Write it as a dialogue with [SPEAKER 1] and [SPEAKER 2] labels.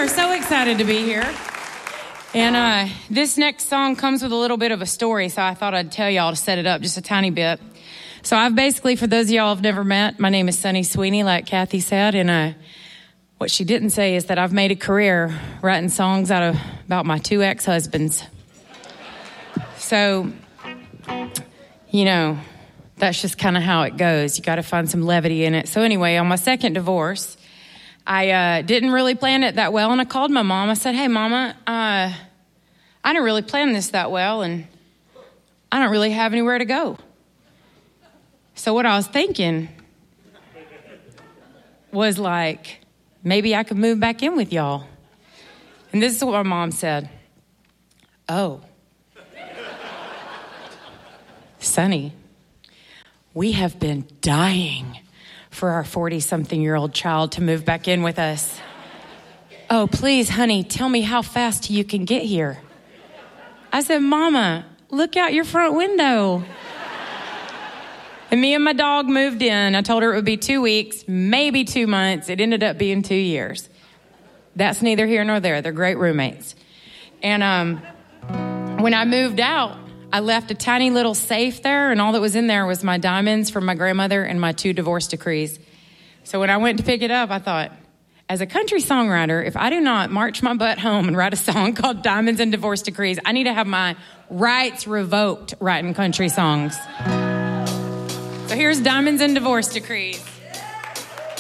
[SPEAKER 1] are so excited to be here. And this next song comes with a little bit of a story, so I thought I'd tell y'all to set it up just a tiny bit. So I've basically, for those of y'all who've never met, my name is Sunny Sweeney, like Kathy said, and what she didn't say is that I've made a career writing songs about my 2 ex-husbands. So, you know, that's just kind of how it goes. You got to find some levity in it. So anyway, on my second divorce, I didn't really plan it that well, and I called my mom. I said, hey, Mama, I didn't really plan this that well, and I don't really have anywhere to go. So what I was thinking was like, maybe I could move back in with y'all. And this is what my mom said. Oh, Sonny, we have been dying for our 40-something-year-old child to move back in with us. Oh, please, honey, tell me how fast you can get here. I said, Mama, look out your front window. And me and my dog moved in. I told her it would be 2 weeks, maybe 2 months. It ended up being 2 years. That's neither here nor there. They're great roommates. And when I moved out, I left a tiny little safe there, and all that was in there was my diamonds from my grandmother and my 2 divorce decrees. So when I went to pick it up, I thought, as a country songwriter, if I do not march my butt home and write a song called Diamonds and Divorce Decrees, I need to have my rights revoked writing country songs. So here's Diamonds and Divorce Decrees.